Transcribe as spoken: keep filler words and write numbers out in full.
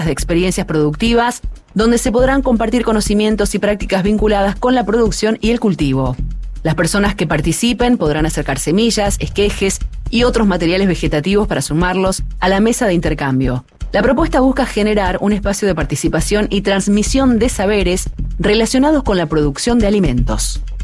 de experiencias productivas, donde se podrán compartir conocimientos y prácticas vinculadas con la producción y el cultivo. Las personas que participen podrán acercar semillas, esquejes y otros materiales vegetativos para sumarlos a la mesa de intercambio. La propuesta busca generar un espacio de participación y transmisión de saberes relacionados con la producción de alimentos.